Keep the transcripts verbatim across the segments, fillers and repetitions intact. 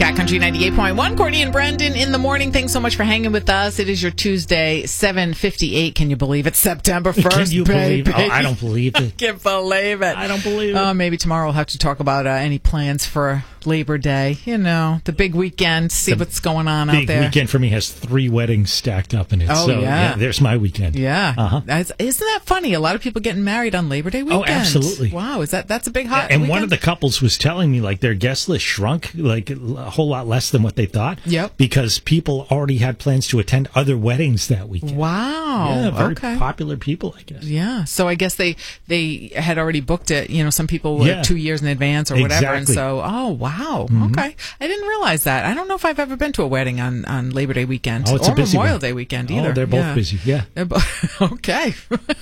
Cat Country ninety-eight point one. Courtney and Brendan in the morning. Thanks so much for hanging with us. It is your Tuesday, seven fifty-eight. Can you believe it? September first, Can you baby. believe it? Oh, I don't believe it. I can't believe it. I don't believe it. Uh, maybe tomorrow we'll have to talk about uh, any plans for Labor Day. You know, the big weekend. See The what's going on out Big there. weekend for me has three weddings stacked up in it. Oh, so, yeah. There's my weekend. Yeah. Uh-huh. That's, isn't that funny? A lot of people getting married on Labor Day weekend. Oh, absolutely. Wow. Is that that's a big hot And weekend? one of the couples was telling me, like, their guest list shrunk, like, a whole lot less than what they thought. Yep. Because people already had plans to attend other weddings that weekend. Wow. Yeah, very okay. popular people, I guess. Yeah. So I guess they they had already booked it. You know, some people were Yeah. two years in advance or whatever. And Exactly. so, oh, wow. Mm-hmm. Okay. I didn't realize that. I don't know if I've ever been to a wedding on, on Labor Day weekend Oh, it's or a busy Memorial one. Day weekend Oh, either. they're both Yeah. busy, yeah. They're bo- okay.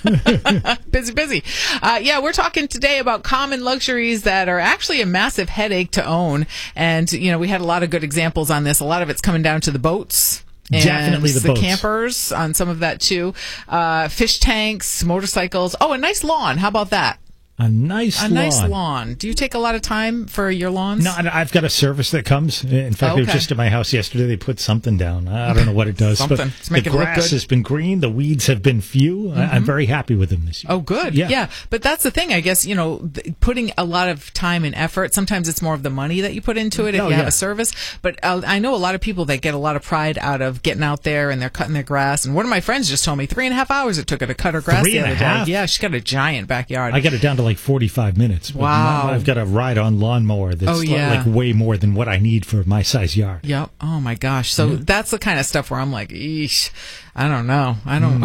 busy, busy. Uh, yeah, we're talking today about common luxuries that are actually a massive headache to own. And, you know, we had a lot of good examples on this. A lot of it's coming down to the boats. And Definitely the boats. campers on some of that too. Uh, fish tanks, motorcycles. Oh, a nice lawn. How about that? A nice A lawn. nice lawn. Do you take a lot of time for your lawns? No, I- I've got a service that comes. In fact, Oh, they were okay. just at my house yesterday. They put something down. I don't know what it does. Something. But Let's make the it look grass good. has been green. The weeds have been few. I- I'm very happy with them this year. Oh, good. Yeah. Yeah. But that's the thing, I guess, you know, th- putting a lot of time and effort. Sometimes it's more of the money that you put into it if Oh, you have yeah. a service. But uh, I know a lot of people that get a lot of pride out of getting out there and they're cutting their grass. And one of my friends just told me three and a half hours it took her to cut her grass Three the and other a half? day. Yeah, she's got a giant backyard. I got it down to like forty-five minutes. But Wow. now I've got a ride-on lawnmower that's Oh, li- yeah. like way more than what I need for my size yard. Yep. Oh my gosh. So that's the kind of stuff where I'm like, eesh, I don't know. I don't,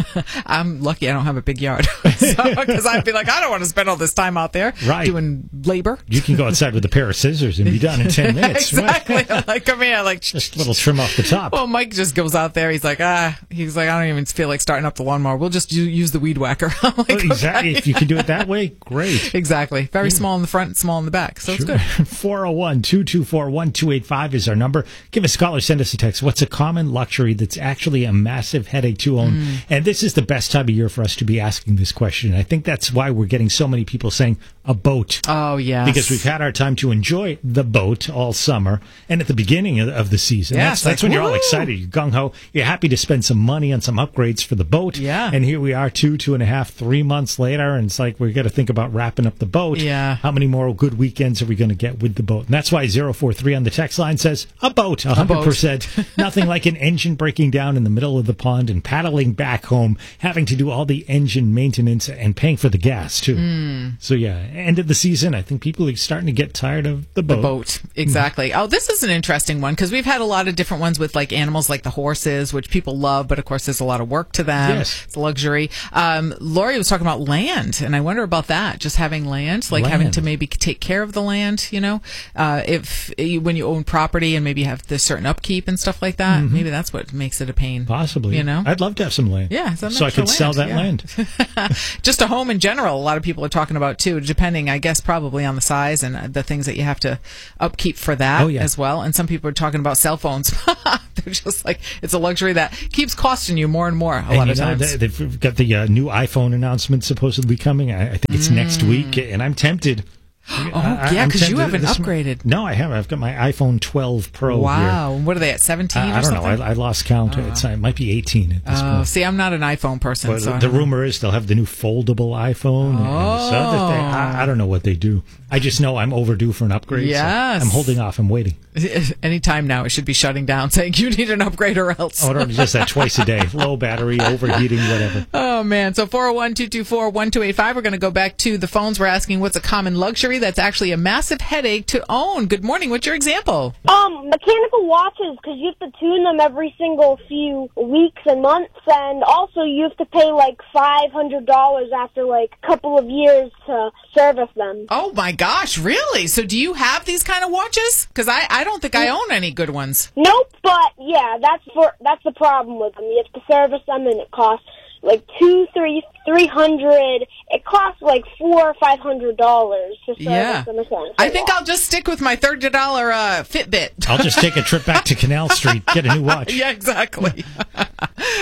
I'm lucky I don't have a big yard. Because I'd be like, I don't want to spend all this time out there Right. doing labor. You can go outside with a pair of scissors and be done in ten minutes. Exactly. I'm like, come here. Like, Just a little trim off the top. well, Mike just goes out there. He's like, ah, he's like, I don't even feel like starting up the lawnmower. We'll just u- use the weed whacker. I'm like, Well, exactly. okay. If you can do it that way, great. Exactly. Very small in the front, small in the back. So it's good. four oh one, two two four, one two eight five is our number. Give us a call or send us a text. What's a common luxury that's actually a massive headache to own? Mm. And this is the best time of year for us to be asking this question. I think that's why we're getting so many people saying a boat. Oh, yes. Because we've had our time to enjoy the boat all summer and at the beginning of, of the season. Yes, that's that's like, when you're all woo! excited. You're gung-ho. You're happy to spend some money on some upgrades for the boat. Yeah. And here we are two, two and a half, three months later, and it's like we've got to think about wrapping up the boat. Yeah. How many more good weekends are we going to get with the boat? And that's why zero four three on the text line says a boat, one hundred percent. Nothing like an engine breaking down in the middle of the pond and paddling back home, having to do all the engine maintenance and paying for the gas, too. Mm. So, yeah, end of the season, I think people are starting to get tired of the boat. The boat, exactly. Oh, this is an interesting one because we've had a lot of different ones with like animals like the horses, which people love, but of course there's a lot of work to them. Yes. It's a luxury. Um, Lori was talking about land, and I wonder about that, just having land, like having Land. to maybe take care of the land, you know, uh, if you, when you own property and maybe have this certain upkeep and stuff like that, maybe that's what makes it a pain. Possibly. You know? I'd love to have some land. Yeah, some so I extra could sell that land, land. Just a home in general, a lot of people are talking about too, depending, I guess, probably on the size and the things that you have to upkeep for that Oh, yeah. as well. And some people are talking about cell phones. They're just like, it's a luxury that keeps costing you more and more a And lot you of know, times. they- They've got the uh, new iPhone announcement supposedly coming. I, I think it's next week, and I'm tempted. Oh, yeah, 'cause you haven't upgraded. No, I haven't. I've got my iPhone twelve Pro Wow. And what are they at, seventeen here. or I, I don't something? know. I, I lost count. It's, it might be eighteen at this Oh, point. see, I'm not an iPhone person. But so I the don't know. rumor is they'll have the new foldable iPhone. and Oh. so that they, I, I don't know what they do. I just know I'm overdue for an upgrade. Yes. So I'm holding off. I'm waiting. Anytime now, it should be shutting down, saying you need an upgrade or else. Oh, no, just that twice a day. Low battery, overheating, whatever. Oh, man. So four oh one, two two four, one two eight five. We're going to go back to the phones. We're asking what's a common luxury that's actually a massive headache to own. Good morning. What's your example? Um, mechanical watches, because you have to tune them every single few weeks and months, and also you have to pay like five hundred dollars after like a couple of years to service them. Oh, my gosh. Really? So do you have these kind of watches? Because I, I don't think I own any good ones. Nope, but yeah, that's for that's the problem with them. You have to service them, and it costs like two, three, three hundred. It costs like four or five hundred dollars to service Yeah. the mechanical I think watch. I'll just stick with my thirty dollar uh, Fitbit. I'll just take a trip back to Canal Street, get a new watch. Yeah, exactly.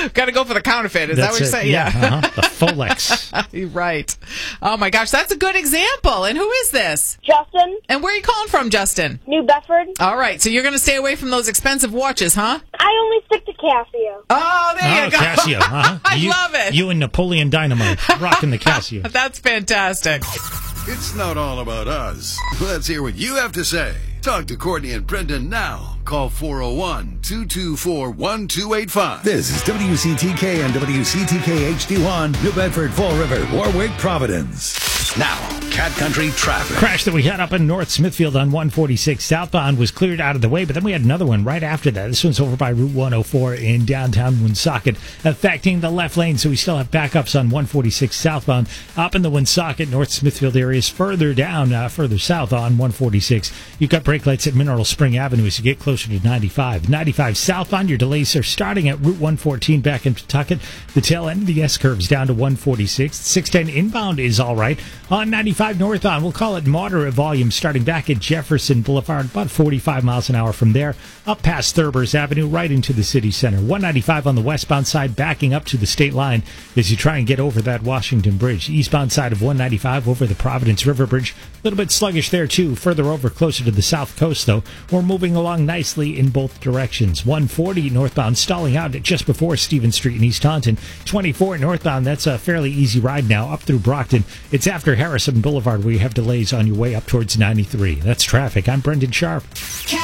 Got to go for the counterfeit. Is That's that what you're it. saying? Yeah, uh-huh. The Folex. You're right. Oh, my gosh. That's a good example. And who is this? Justin, And where are you calling from, Justin? New Bedford. All right. So you're going to stay away from those expensive watches, huh? I only stick to Casio. Oh, there Oh, you go. Casio. Uh-huh. I you, love it. You and Napoleon Dynamite rocking the Casio. That's fantastic. It's not all about us. Let's hear what you have to say. Talk to Courtney and Brendan now. Call four oh one, two two four, one two eight five. This is W C T K and W C T K H D one, New Bedford, Fall River, Warwick, Providence. Now, Cat Country traffic. Crash that we had up in North Smithfield on one forty-six southbound was cleared out of the way, but then we had another one right after that. This one's over by Route one oh four in downtown Woonsocket, affecting the left lane, so we still have backups on one forty-six southbound up in the Woonsocket, North Smithfield areas. Further down, uh, further south on one forty-six, you've got brake lights at Mineral Spring Avenue as you get closer to ninety-five. ninety-five southbound, your delays are starting at Route one fourteen back in Pawtucket. The tail end of the S-curve's down to one forty-six. six ten inbound is all right. On ninety-five northbound, we'll call it moderate volume starting back at Jefferson Boulevard, about forty-five miles an hour from there, up past Thurbers Avenue, right into the city center. one ninety-five on the westbound side, backing up to the state line as you try and get over that Washington Bridge. Eastbound side of one ninety-five over the Providence River Bridge, a little bit sluggish there too. Further over, closer to the south coast, though, we're moving along nicely in both directions. one forty northbound, stalling out at just before Stevens Street in East Taunton. twenty-four northbound, that's a fairly easy ride now, up through Brockton. It's after Harrison Boulevard where you have delays on your way up towards ninety-three. That's traffic. I'm Brendan Sharp.